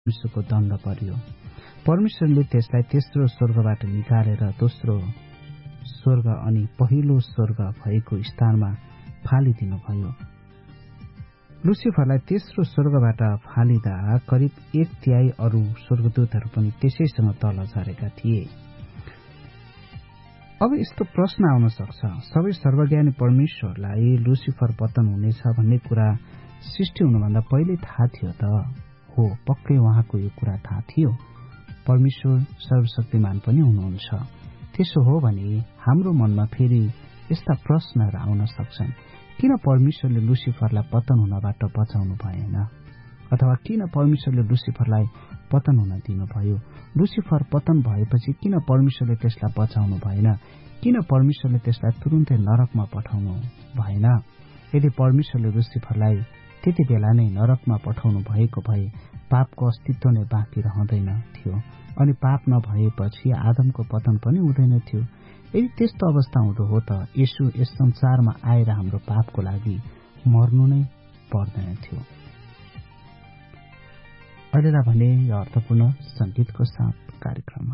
परमेश्वरको दण्ड पर्यो। परमेश्वरले त्यसलाई तेस्रो स्वर्गबाट निकालेर दोस्रो स्वर्ग अनि पहिलो स्वर्ग भएको स्थानमा फालिदिनुभयो। लुसिफरलाई तेस्रो स्वर्गबाट फालिदा करिब 1/3 अरू स्वर्गदूतहरू पनि त्यसैसँग तल झरेका थिए। अब यस्तो प्रश्न आउन सक्छ, सबै सर्वज्ञानी परमेश्वरलाई लुसिफर पतन हुनेछ भन्ने कुरा सृष्टि हुनुभन्दा पहिले थाहा थियो त? हो, पक्कै उहाँको यो कुरा थाहा थियो। परमेश्वर सर्वशक्तिमान पनि हुनुहुन्छ। त्यसो हो भने हाम्रो मनमा फेरि यस्ता प्रश्नहरू आउन सक्छन्, किन परमेश्वरले लुसिफरलाई पतन हुनबाट बचाउनु भएन? अथवा किन परमेश्वरले लुसिफरलाई पतन हुन दिनुभयो? लुसिफर पतन भएपछि किन परमेश्वरले त्यसलाई बचाउनु भएन? किन परमेश्वरले त्यसलाई तुरुन्तै नरकमा पठाउनु भएन? यदि परमेश्वरले लुसिफरलाई त्यति बेला नै नरकमा पठाउनु भएको भए पापको अस्तित्व नै बाँकी रहँदैन थियो अनि पाप नभएपछि आदमको पतन पनि हुँदैन थियो। यदि त्यस्तो अवस्था हुँदो हो त येशू यस संसारमा आएर हाम्रो पापको लागि मर्नु नै पर्दैन थियो। अहिलेलाई भने यो अर्थपूर्ण संगीतको साथ कार्यक्रममा